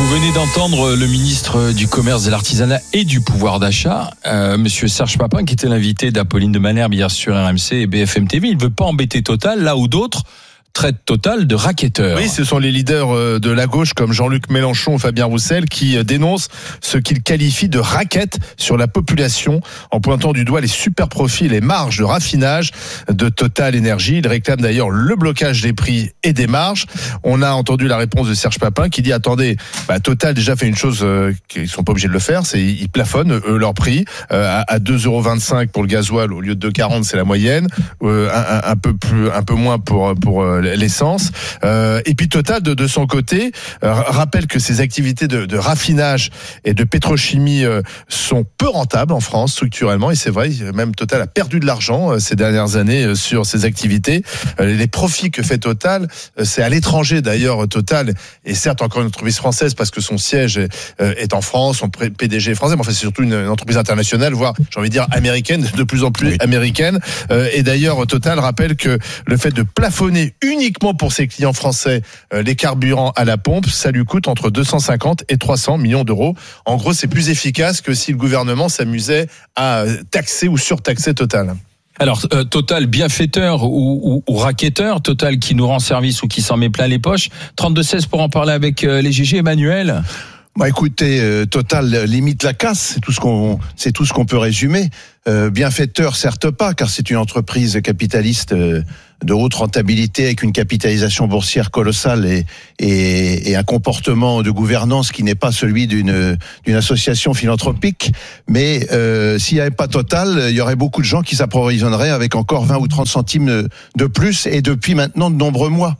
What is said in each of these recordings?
Vous venez d'entendre le ministre du Commerce, de l'Artisanat et du Pouvoir d'achat, Monsieur Serge Papin, qui était l'invité d'Apolline de Malherbe hier sur RMC et BFM TV. Il ne veut pas embêter Total, là où d'autres traitent Total de racketteur. Oui, ce sont les leaders de la gauche comme Jean-Luc Mélenchon ou Fabien Roussel qui dénoncent ce qu'ils qualifient de racket sur la population en pointant du doigt les super profits et les marges de raffinage de Total Énergie. Ils réclament d'ailleurs le blocage des prix et des marges. On a entendu la réponse de Serge Papin qui dit attendez, Total déjà fait une chose qu'ils sont pas obligés de le faire, c'est ils plafonnent leur prix à 2,25 € pour le gasoil au lieu de 2,40 €, c'est la moyenne, un peu moins pour l'essence. Et puis Total de son côté rappelle que ses activités de raffinage et de pétrochimie sont peu rentables en France structurellement, et c'est vrai, même Total a perdu de l'argent ces dernières années sur ses activités. Les profits que fait Total, c'est à l'étranger d'ailleurs. Total est certes encore une entreprise française parce que son siège est en France, son PDG est français, mais enfin c'est surtout une entreprise internationale, voire j'ai envie de dire américaine, de plus en plus américaine. Et d'ailleurs Total rappelle que le fait de plafonner uniquement pour ses clients français les carburants à la pompe, ça lui coûte entre 250 et 300 millions d'euros. En gros, c'est plus efficace que si le gouvernement s'amusait à taxer ou surtaxer Total. Alors, Total bienfaiteur ou racketteur, Total qui nous rend service ou qui s'en met plein les poches. 32-16 pour en parler avec les GG. Emmanuel. Écoutez, Total limite la casse, c'est tout ce qu'on peut résumer. Bienfaiteur, certes pas, car c'est une entreprise capitaliste de haute rentabilité avec une capitalisation boursière colossale et un comportement de gouvernance qui n'est pas celui d'une association philanthropique. Mais s'il n'y avait pas Total, il y aurait beaucoup de gens qui s'approvisionneraient avec encore 20 ou 30 centimes de plus, et depuis maintenant de nombreux mois.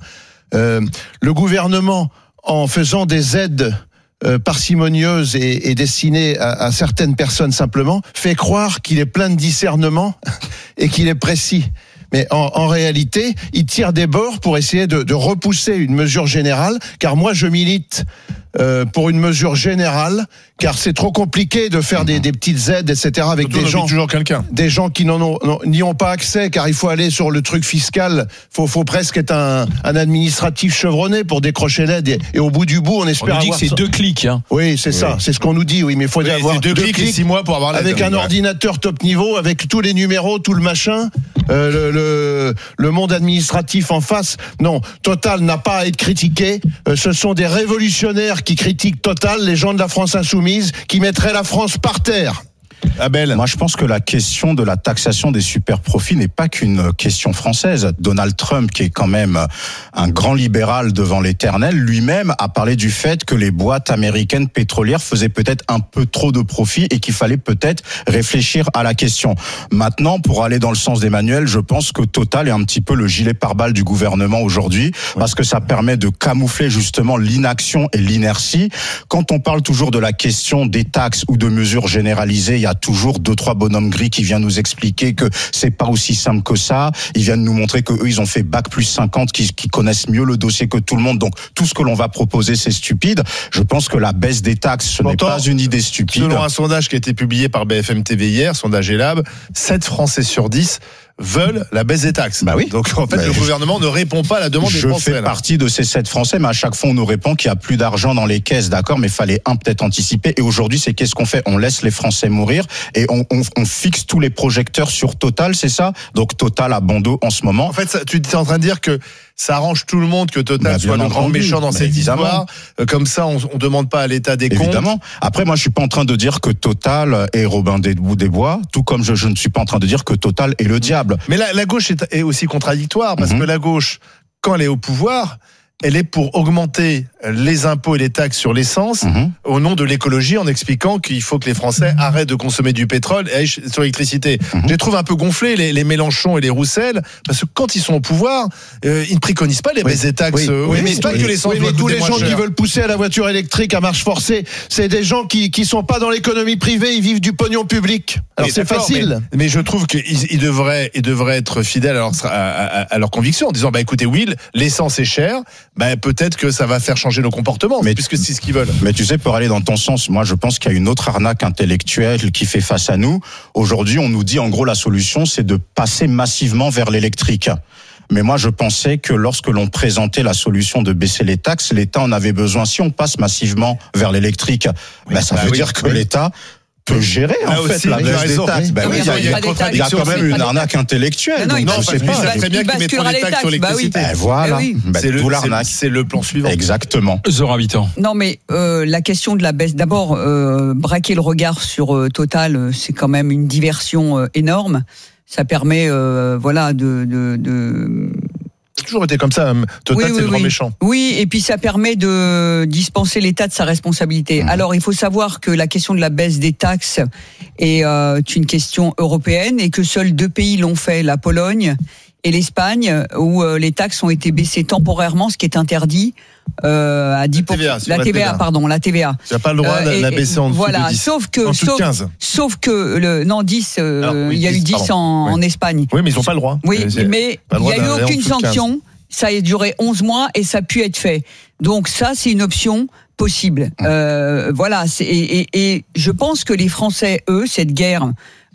Le gouvernement, en faisant des aides parcimonieuse et destinée à certaines personnes simplement, fait croire qu'il est plein de discernement et qu'il est précis. Mais en réalité, il tire des bords pour essayer de repousser une mesure générale, car moi je milite pour une mesure générale, car c'est trop compliqué de faire des petites aides, etc. avec des gens qui n'y ont pas accès, car il faut aller sur le truc fiscal. Faut presque être un administratif chevronné pour décrocher l'aide, et au bout du bout, on espère on dit que c'est 2 clics. Hein. Oui, c'est ça, c'est ce qu'on nous dit. Oui, mais il faut avoir 2 clics et 6 mois pour avoir l'aide. Avec un ordinateur top niveau, avec tous les numéros, tout le machin, le monde administratif en face. Non, Total n'a pas à être critiqué. Ce sont des révolutionnaires qui critiquent Total, les gens de la France insoumise, qui mettraient la France par terre. Abel. Moi, je pense que la question de la taxation des super profits n'est pas qu'une question française. Donald Trump, qui est quand même un grand libéral devant l'éternel, lui-même a parlé du fait que les boîtes américaines pétrolières faisaient peut-être un peu trop de profits et qu'il fallait peut-être réfléchir à la question. Maintenant, pour aller dans le sens d'Emmanuel, je pense que Total est un petit peu le gilet pare-balles du gouvernement aujourd'hui, parce que ça permet de camoufler justement l'inaction et l'inertie. Quand on parle toujours de la question des taxes ou de mesures généralisées, il y a toujours 2-3 bonhommes gris qui viennent nous expliquer que c'est pas aussi simple que ça. Ils viennent nous montrer que eux, ils ont fait bac plus 50, qui connaissent mieux le dossier que tout le monde. Donc, tout ce que l'on va proposer, c'est stupide. Je pense que la baisse des taxes, ce n'est pas une idée stupide. Selon un sondage qui a été publié par BFM TV hier, sondage Elab, 7 Français sur 10 veulent la baisse des taxes. Oui. Donc en fait, le gouvernement ne répond pas à la demande des Français. Je fais partie de ces 7 Français, mais à chaque fois on nous répond qu'il y a plus d'argent dans les caisses, d'accord, mais il fallait peut-être anticiper. Et aujourd'hui, c'est qu'est-ce qu'on fait ? On laisse les Français mourir et on fixe tous les projecteurs sur Total, c'est ça ? Donc Total a bon dos en ce moment. En fait, tu es en train de dire que ça arrange tout le monde que Total soit le grand méchant dans cette histoire. Comme ça, on demande pas à l'État des comptes. Évidemment. Après, moi, je suis pas en train de dire que Total est Robin des Bois, tout comme je ne suis pas en train de dire que Total est le diable. Mais la gauche est aussi contradictoire, parce que la gauche, quand elle est au pouvoir, elle est pour augmenter les impôts et les taxes sur l'essence au nom de l'écologie, en expliquant qu'il faut que les Français arrêtent de consommer du pétrole et aillent sur l'électricité. Je les trouve un peu gonflés, les Mélenchon et les Roussel, parce que quand ils sont au pouvoir, ils ne préconisent pas les baisses des taxes. Mais pas que l'essence. Mais tous les gens qui veulent pousser à la voiture électrique à marche forcée, c'est des gens qui sont pas dans l'économie privée, ils vivent du pognon public. Alors c'est facile. Mais je trouve qu'ils devraient être fidèles à leur conviction, en disant écoutez, oui, l'essence est chère, peut-être que ça va faire changer nos comportements, puisque c'est ce qu'ils veulent. Mais tu sais, pour aller dans ton sens, moi je pense qu'il y a une autre arnaque intellectuelle qui fait face à nous. Aujourd'hui, on nous dit en gros la solution, c'est de passer massivement vers l'électrique. Mais moi, je pensais que lorsque l'on présentait la solution de baisser les taxes, l'État en avait besoin. Si on passe massivement vers l'électrique, ça veut dire que l'État peut gérer en fait la baisse des taxes. Il y a quand même une arnaque intellectuelle. Non, parce que c'est très bien qu'ils mettent les taxes sur l'électricité. Voilà, d'où l'arnaque. C'est le plan suivant. Exactement. Zora Habitant. Non, mais la question de la baisse, d'abord, braquer le regard sur Total, c'est quand même une diversion énorme. Ça permet, C'est toujours été comme ça. Total, c'est le grand méchant. Oui, et puis ça permet de dispenser l'État de sa responsabilité. Alors, il faut savoir que la question de la baisse des taxes est une question européenne et que seuls 2 pays l'ont fait, la Pologne et l'Espagne, où les taxes ont été baissées temporairement, ce qui est interdit à 10%. La TVA. Tu n'as pas le droit de la baisser en dessous de 10. Sauf que 10, il y a eu 10 en Espagne. Oui, mais ils n'ont pas le droit. Oui, mais il n'y a eu aucune sanction. Ça a duré 11 mois et ça a pu être fait. Donc ça, c'est une option possible. Et je pense que les Français, eux, cette guerre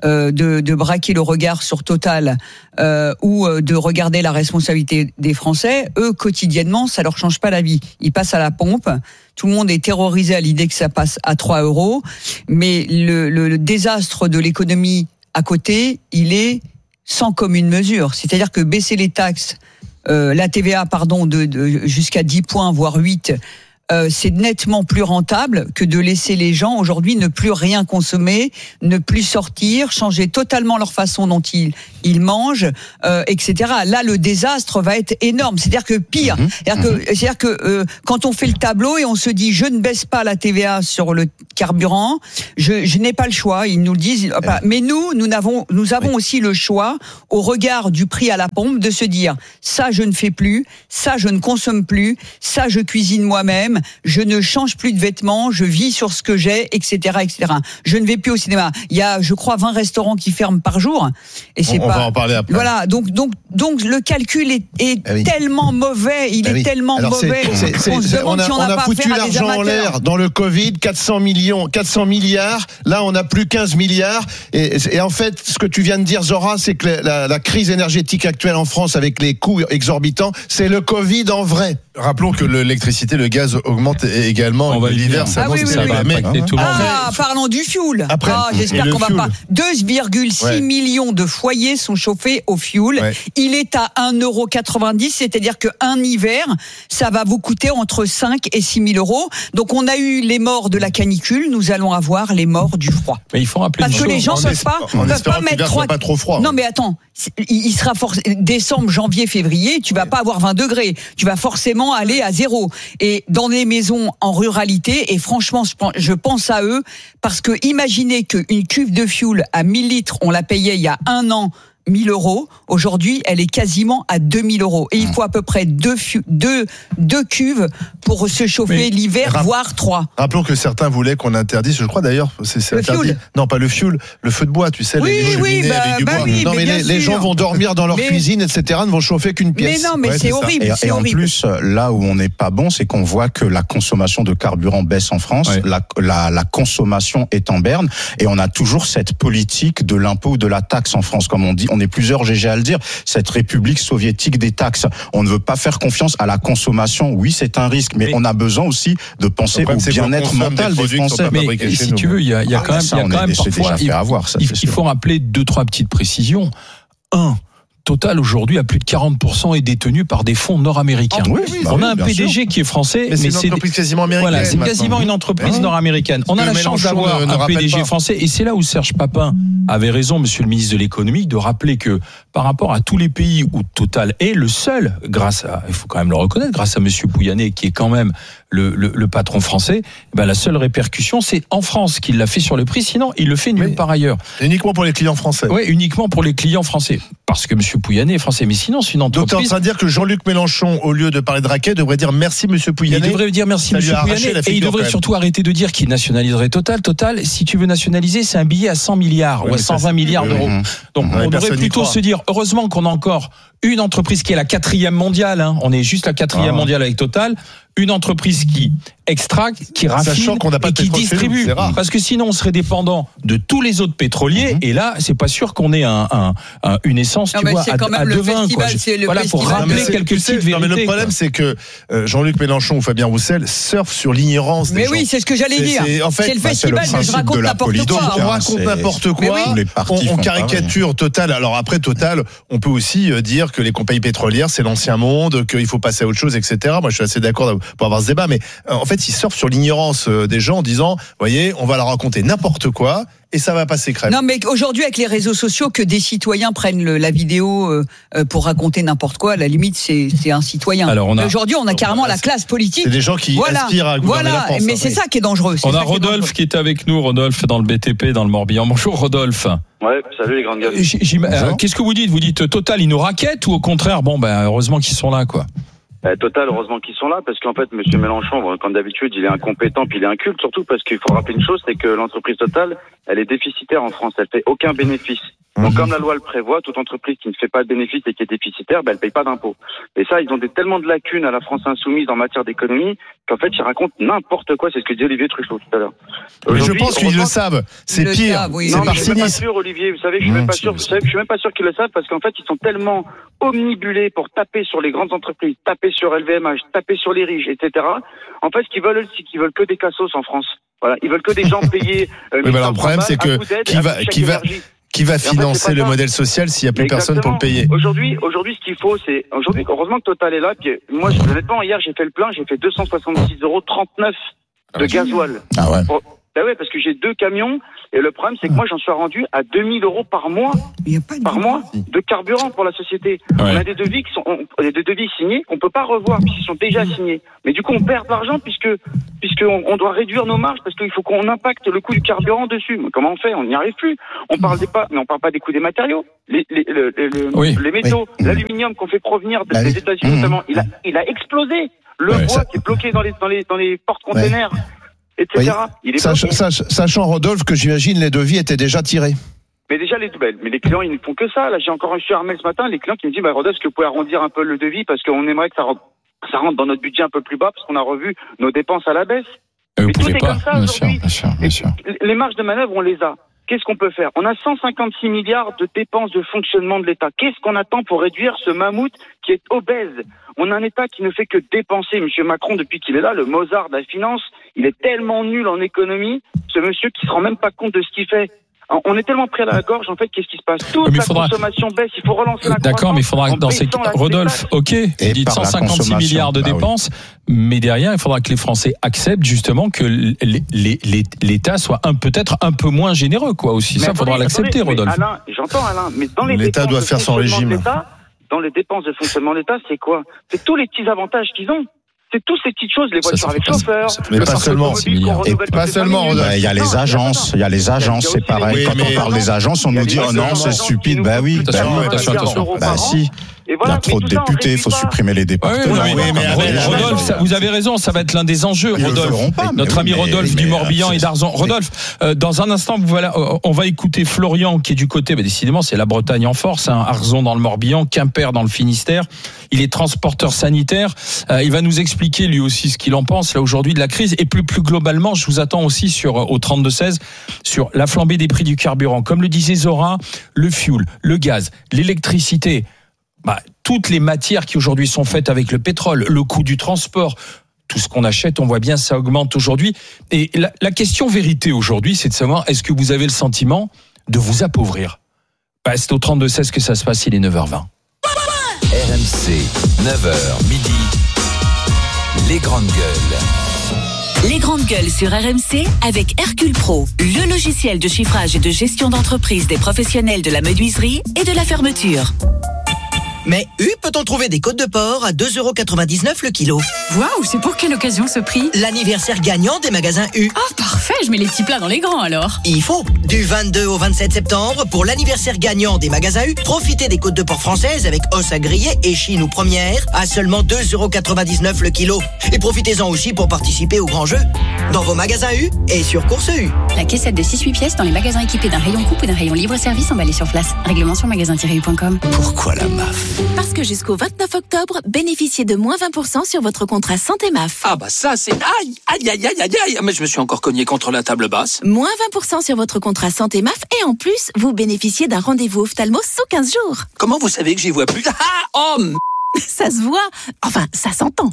de braquer le regard sur Total ou de regarder la responsabilité des Français, eux, quotidiennement, ça leur change pas la vie. Ils passent à la pompe. Tout le monde est terrorisé à l'idée que ça passe à 3 €. Mais le désastre de l'économie à côté, il est sans commune mesure. C'est-à-dire que baisser les taxes, la TVA, de jusqu'à 10 points, voire 8, c'est nettement plus rentable que de laisser les gens aujourd'hui ne plus rien consommer, ne plus sortir, changer totalement leur façon dont ils mangent, etc. Là, le désastre va être énorme. C'est-à-dire que pire. C'est-à-dire que quand on fait le tableau et on se dit je ne baisse pas la TVA sur le carburant, je n'ai pas le choix. Ils nous le disent. Mais nous avons aussi le choix, au regard du prix à la pompe, de se dire ça je ne fais plus, ça je ne consomme plus, ça je cuisine moi-même. Je ne change plus de vêtements, je vis sur ce que j'ai, etc., etc. Je ne vais plus au cinéma. Il y a, je crois, 20 restaurants qui ferment par jour. Et on va en parler après. Voilà. Donc, le calcul est tellement mauvais. Il est tellement mauvais. On se demande si on n'a pas foutu l'argent en l'air dans le Covid, 400 milliards. Là, on a plus 15 milliards. Et en fait, ce que tu viens de dire, Zora, c'est que la crise énergétique actuelle en France avec les coûts exorbitants, c'est le Covid en vrai. Rappelons que l'électricité, le gaz augmente également. L'hiver, ça va parlons du fioul. J'espère qu'on va pas. 2,6 millions de foyers sont chauffés au fioul. Ouais. Il est à 1,90 €, c'est-à-dire qu'un hiver, ça va vous coûter entre 5 et 6 000 €. Donc on a eu les morts de la canicule, nous allons avoir les morts du froid. Mais il faut rappeler parce que les gens peuvent pas mettre pas trop froid. Non mais attends, il sera décembre, janvier, février, tu vas pas avoir 20 degrés, tu vas forcément aller à 0. Et dans les maisons en ruralité, et franchement, je pense à eux, parce que imaginez qu'une cuve de fioul à 1000 litres, on la payait il y a 1 an 1 000 €. Aujourd'hui, elle est quasiment à 2 000 €. Et il faut à peu près deux cuves pour se chauffer l'hiver, voire 3. Rappelons que certains voulaient qu'on interdise, je crois d'ailleurs, c'est interdit. Fioul. Non, pas le fioul, le feu de bois, tu sais, les cheminées avec du bois. Non, mais les gens vont dormir dans leur cuisine, etc., ne vont chauffer qu'une pièce. Mais non, mais c'est horrible. Et en plus, là où on n'est pas bon, c'est qu'on voit que la consommation de carburant baisse en France, la consommation est en berne, et on a toujours cette politique de l'impôt ou de la taxe en France, comme on dit. On est plusieurs GG à le dire, cette république soviétique des taxes. On ne veut pas faire confiance à la consommation. Oui, c'est un risque, mais on a besoin aussi de penser au bien-être mental des Français. Mais si tu veux, il y a quand même parfois, il faut rappeler 2-3 petites précisions. Total aujourd'hui à plus de 40% est détenu par des fonds nord-américains. On a un PDG qui est français, mais c'est une entreprise quasiment américaine. Voilà, c'est quasiment une entreprise nord-américaine. On a la chance d'avoir un PDG français, et c'est là où Serge Papin avait raison, monsieur le ministre de l'économie, de rappeler que par rapport à tous les pays où Total est le seul, il faut quand même le reconnaître, grâce à monsieur Pouyanné qui est quand même le patron français, la seule répercussion c'est en France qu'il l'a fait sur le prix, sinon il le fait nulle part ailleurs. Uniquement pour les clients français. Oui, uniquement pour les clients français. Parce que monsieur Pouyanné est français, mais sinon c'est une entreprise. Donc tu es en train de dire que Jean-Luc Mélenchon, au lieu de parler de raquette, devrait dire merci monsieur Pouyanné. Il devrait dire merci monsieur Pouyanné, et il devrait surtout arrêter de dire qu'il nationaliserait Total. Total, si tu veux nationaliser, c'est un billet à 100 milliards ou à 120 milliards d'euros. Donc on devrait plutôt se dire, heureusement qu'on a encore une entreprise qui est la 4e mondiale, on est juste la 4e mondiale avec Total, une entreprise qui extracte, qui raffine Sachant qu'on n'a pas et de qui pétrole chez nous, distribue. c'est rare. Parce que sinon, on serait dépendant de tous les autres pétroliers. Et là, c'est pas sûr qu'on ait une essence, Non, tu mais vois, c'est quand même à le 2,20 quoi. festival, c'est le Voilà, pour festival. rappeler Non, mais quelques tu sais, petites vérités. mais le problème, quoi. c'est que Jean-Luc Mélenchon ou Fabien Roussel surfent sur l'ignorance des Mais gens. oui, c'est ce que j'allais dire. En fait, C'est le c'est festival le de je principe raconte de la n'importe politique, quoi. on hein. raconte c'est- n'importe Mais quoi, oui. Tous les partis on font caricature Total. Alors après Total, on peut aussi dire que les compagnies pétrolières c'est l'ancien monde, qu'il faut passer à autre chose, etc. Moi je suis assez d'accord pour avoir ce débat, mais en fait ils surfent sur l'ignorance des gens en disant, voyez, on va leur raconter n'importe quoi et ça va passer crème. Non, mais aujourd'hui, avec les réseaux sociaux, que des citoyens prennent la vidéo pour raconter n'importe quoi, à la limite, c'est un citoyen. Alors, Mais aujourd'hui, on a carrément la classe politique. C'est des gens qui aspirent à gouverner la France. Mais c'est ça qui est dangereux. c'est On ça a qui est dangereux. Rodolphe qui est avec nous, Rodolphe dans le BTP, dans le Morbihan. Bonjour Rodolphe. Ouais, salut les grandes gueules. Qu'est-ce que vous dites ? Vous dites Total, ils nous raquettent ou au contraire, heureusement qu'ils sont là, quoi. Total, heureusement qu'ils sont là, parce qu'en fait, monsieur Mélenchon, comme d'habitude, il est incompétent, puis il est inculte, surtout parce qu'il faut rappeler une chose, c'est que l'entreprise Total, elle est déficitaire en France, elle fait aucun bénéfice. Donc, comme la loi le prévoit, toute entreprise qui ne fait pas de bénéfice et qui est déficitaire, elle paye pas d'impôts. Et ça, ils ont tellement de lacunes à la France insoumise en matière d'économie qu'en fait, ils racontent n'importe quoi. C'est ce que dit Olivier Truchot tout à l'heure. Mais je Aujourd'hui, pense qu'ils le savent. C'est Ils le pire. savent, oui. C'est Non, par mais je suis même pas cynisme. sûr, Olivier. Vous savez que je suis même pas sûr. Vous savez que je suis même pas sûr qu'ils le savent parce qu'en fait, ils sont tellement omnibulés pour taper sur les grandes entreprises, taper sur LVMH, taper sur les riches, etc. En fait, ce qu'ils veulent, c'est qu'ils veulent que des cassos en France. Voilà, ils veulent que des gens payés. Oui, mais alors, le problème, c'est que qui va financer le modèle social s'il n'y a plus personne pour le payer? Aujourd'hui, ce qu'il faut, c'est heureusement que Total est là. Puis moi, honnêtement, hier, j'ai fait le plein, j'ai fait 266,39 € de gasoil. Ah ouais. Ben ouais, parce que j'ai 2 camions et le problème c'est que moi j'en suis rendu à 2000 € par mois Il y a pas de de carburant pour la société. Ouais. On a des devis des devis signés qu'on peut pas revoir puisqu'ils sont déjà signés. Mais du coup on perd de l'argent puisqu'on doit réduire nos marges parce qu'il faut qu'on impacte le coût du carburant dessus. Mais comment on fait? On n'y arrive plus. On parle pas des coûts des matériaux, les métaux, l'aluminium qu'on fait provenir des États-Unis notamment, il a explosé. Le bois qui est bloqué dans les porte-containers. Etc. Il est Sachant, Rodolphe, que j'imagine les devis étaient déjà tirés. Mais déjà, les clients, ils ne font que ça. Là, j'ai encore reçu un mail ce matin, les clients qui me disent, Rodolphe, est-ce que vous pouvez arrondir un peu le devis parce qu'on aimerait que ça rentre dans notre budget un peu plus bas parce qu'on a revu nos dépenses à la baisse. Vous Mais tout pouvez est pas, comme ça bien aujourd'hui. sûr. Les marges de manœuvre, on les a. Qu'est-ce qu'on peut faire? On a 156 milliards de dépenses de fonctionnement de l'État. Qu'est-ce qu'on attend pour réduire ce mammouth qui est obèse? On a un État qui ne fait que dépenser. Monsieur Macron, depuis qu'il est là, le Mozart de la finance, il est tellement nul en économie, ce monsieur qui se rend même pas compte de ce qu'il fait. On est tellement pris à la gorge, en fait, qu'est-ce qui se passe? Toute la consommation baisse, il faut relancer la croissance. D'accord, mais il faudra que dans ces Rodolphe, ok, vous dites 156 milliards de dépenses, mais derrière, il faudra que les Français acceptent justement que l'État soit peut-être un peu moins généreux, quoi, aussi. Ça, il faudra l'accepter, Rodolphe. Alain, j'entends Alain, mais dans les l'État doit faire son régime. Dans les dépenses de fonctionnement de l'État, c'est quoi? C'est tous les petits avantages qu'ils ont. C'est toutes ces petites choses, les voitures avec chauffeur. Mais pas seulement. Et pas seulement, Rodolphe. Il y a les agences, c'est pareil. Oui, Quand mais on parle des agences, on nous dit oh non, c'est stupide. Bah oui, Attention. bah si. Il y a trop de députés, il faut supprimer les départements. Rodolphe, vous avez raison, ça va être l'un des enjeux, Rodolphe. Notre ami Rodolphe du Morbihan et d'Arzon. Rodolphe, dans un instant, on va écouter Florian qui est du côté, décidément, c'est la Bretagne en force, Arzon dans le Morbihan, Quimper dans le Finistère. Il est transporteur sanitaire. Il va nous expliquer lui aussi ce qu'il en pense là aujourd'hui de la crise. Et plus globalement, je vous attends aussi au 32-16 sur la flambée des prix du carburant. Comme le disait Zora, le fuel, le gaz, l'électricité, toutes les matières qui aujourd'hui sont faites avec le pétrole, le coût du transport, tout ce qu'on achète, on voit bien ça augmente aujourd'hui. Et la question vérité aujourd'hui, c'est de savoir, est-ce que vous avez le sentiment de vous appauvrir? C'est au 32-16 que ça se passe, il est 9h20. RMC, 9h midi, les grandes gueules. Les grandes gueules sur RMC avec Hercule Pro, le logiciel de chiffrage et de gestion d'entreprise des professionnels de la menuiserie et de la fermeture. Mais peut-on trouver des côtes de porc à 2,99 € le kilo? Waouh, c'est pour quelle occasion ce prix? L'anniversaire gagnant des magasins U. Oh, parfait, je mets les petits plats dans les grands alors. Il faut. Du 22 au 27 septembre, pour l'anniversaire gagnant des magasins U, profitez des côtes de porc françaises avec os à griller et chine ou première à seulement 2,99 € le kilo. Et profitez-en aussi pour participer au grand jeu dans vos magasins U et sur Course U. La caissette de 6-8 pièces dans les magasins équipés d'un rayon coupe ou d'un rayon libre-service emballé sur place. Règlement sur magasin-u.com. Pourquoi la MAF? Parce que jusqu'au 29 octobre, bénéficiez de moins 20% sur votre contrat santé MAF. Ah bah ça c'est... Aïe. Mais je me suis encore cogné contre la table basse. Moins 20% sur votre contrat santé MAF et en plus, vous bénéficiez d'un rendez-vous ophtalmo sous 15 jours. Comment vous savez que j'y vois plus? Ça se voit. Enfin, ça s'entend.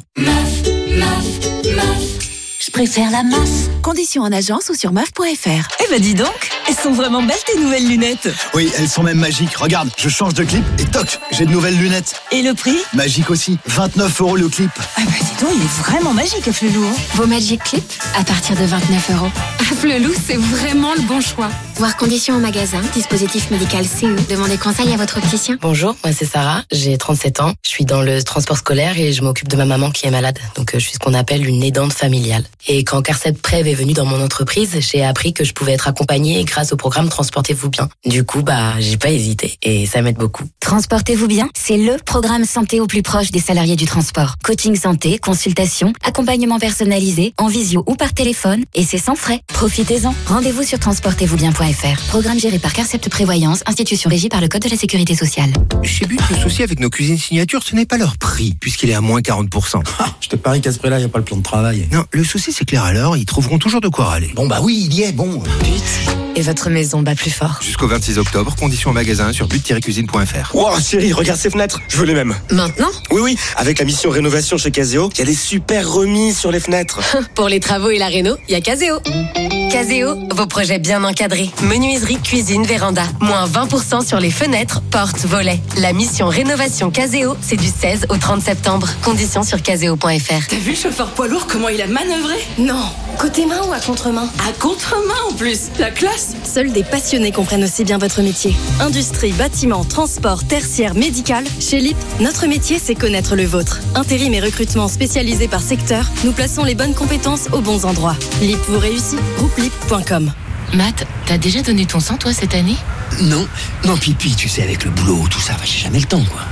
Je préfère la MAF. Conditions en agence ou sur MAF.fr. Eh ben dis donc, elles sont vraiment belles tes nouvelles lunettes. Oui, elles sont même magiques. Regarde, je change de clip et toc, j'ai de nouvelles lunettes. Et le prix? Magique aussi, 29 € le clip. Ah bah dis donc, il est vraiment magique Afflelou. Vos Magic Clips à partir de 29 €. Afflelou, c'est vraiment le bon choix. Voir conditions en magasin, dispositif médical CE. Demandez conseil à votre opticien. Bonjour, moi c'est Sarah, j'ai 37 ans. Je suis dans le transport scolaire et je m'occupe de ma maman qui est malade. Donc je suis ce qu'on appelle une aidante familiale. Et quand Carcep Prev est venu dans mon entreprise, j'ai appris que je pouvais être accompagnée grâce au programme Transportez-vous bien. Du coup, j'ai pas hésité et ça m'aide beaucoup. Transportez-vous bien, c'est le programme santé au plus proche des salariés du transport. Coaching santé, consultation, accompagnement personnalisé, en visio ou par téléphone, et c'est sans frais. Profitez-en. Rendez-vous sur transportez-vous-bien.fr. Programme géré par Carcept Prévoyance, institution régie par le Code de la Sécurité sociale. Chez But, le souci avec nos cuisines signature, ce n'est pas leur prix, puisqu'il est à moins 40%. Je te parie qu'à ce prix-là, il n'y a pas le plan de travail. Non, le souci c'est que les râleurs, ils trouveront toujours de quoi râler. Bon oui, il y est, bon. But, et votre maison bat plus fort. Jusqu'au 26 octobre, conditions en magasin sur but-cuisine.fr. Wow, chérie, regarde ces fenêtres, je veux les mêmes. Maintenant? Oui, avec la mission rénovation chez Caseo, il y a des super remises sur les fenêtres. Pour les travaux et la réno, il y a Caseo. Caseo, vos projets bien encadrés. Menuiserie, cuisine, véranda. Moins 20% sur les fenêtres, portes, volets. La mission rénovation Caseo, c'est du 16 au 30 septembre. Conditions sur caseo.fr. T'as vu le chauffeur poids lourd, comment il a manœuvré? Non, côté main ou à contre-main? À contre-main en plus, la classe. Seuls des passionnés comprennent aussi bien votre métier. Industrie, bâtiment, transport, tertiaire, médical. Chez LIP, notre métier, c'est connaître le vôtre. Intérim et recrutement spécialisé par secteur, nous plaçons les bonnes compétences aux bons endroits. LIP vous réussit, groupe-lip.com. Matt, t'as déjà donné ton sang, toi, cette année? Non, Pipi, tu sais, avec le boulot, tout ça, j'ai jamais le temps, quoi.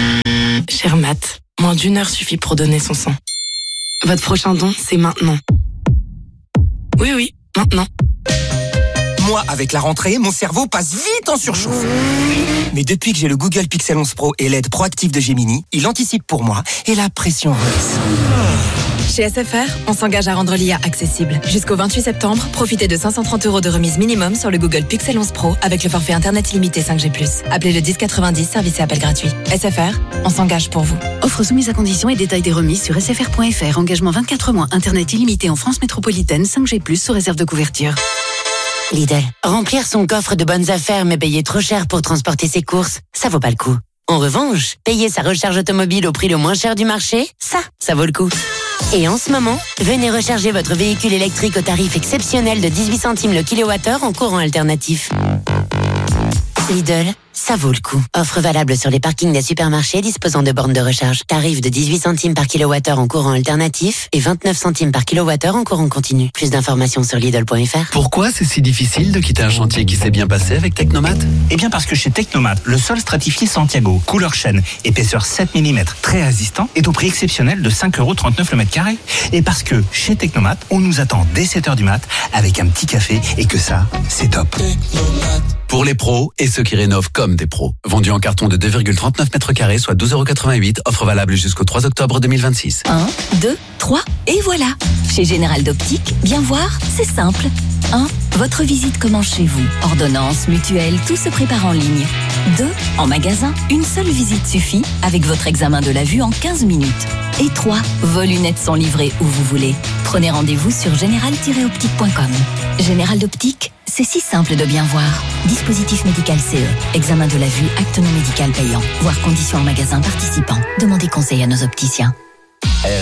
Cher Matt, moins d'1 heure suffit pour donner son sang. Votre prochain don, c'est maintenant. Oui, maintenant. Moi, avec la rentrée, mon cerveau passe vite en surchauffe. Mais depuis que j'ai le Google Pixel 11 Pro et l'aide proactive de Gemini, il anticipe pour moi et la pression redescend. Chez SFR, on s'engage à rendre l'IA accessible. Jusqu'au 28 septembre, profitez de 530 € de remise minimum sur le Google Pixel 11 Pro avec le forfait Internet illimité 5G+. Appelez le 1090, service et appel gratuit. SFR, on s'engage pour vous. Offre soumise à conditions et détails des remises sur sfr.fr. Engagement 24 mois, Internet illimité en France métropolitaine, 5G+, sous réserve de couverture. Lidl, remplir son coffre de bonnes affaires mais payer trop cher pour transporter ses courses, ça vaut pas le coup. En revanche, payer sa recharge automobile au prix le moins cher du marché, ça vaut le coup. Et en ce moment, venez recharger votre véhicule électrique au tarif exceptionnel de 18 centimes le kilowattheure en courant alternatif. Lidl, ça vaut le coup. Offre valable sur les parkings des supermarchés disposant de bornes de recharge. Tarif de 18 centimes par kilowattheure en courant alternatif et 29 centimes par kilowattheure en courant continu. Plus d'informations sur Lidl.fr. Pourquoi c'est si difficile de quitter un chantier qui s'est bien passé avec Technomat? Eh bien parce que chez Technomat, le sol stratifié Santiago, couleur chêne, épaisseur 7 mm, très résistant, est au prix exceptionnel de 5,39 € le mètre carré. Et parce que chez Technomat, on nous attend dès 7h du mat avec un petit café et que ça, c'est top. Pour les pros et ceux qui rénovent comme des pros. Vendu en carton de 2,39 m², soit 12,88 €. Offre valable jusqu'au 3 octobre 2026. 1, 2, 3, et voilà. Chez Général d'Optique, bien voir, c'est simple. 1. Votre visite commence chez vous. Ordonnance, mutuelle, tout se prépare en ligne. 2. En magasin, une seule visite suffit avec votre examen de la vue en 15 minutes. Et 3. Vos lunettes sont livrées où vous voulez. Prenez rendez-vous sur général-optique.com. Général d'Optique, c'est si simple de bien voir. Dispositif médical CE. Examen de la vue, acte non médical payant. Voir conditions en magasin participant. Demandez conseil à nos opticiens.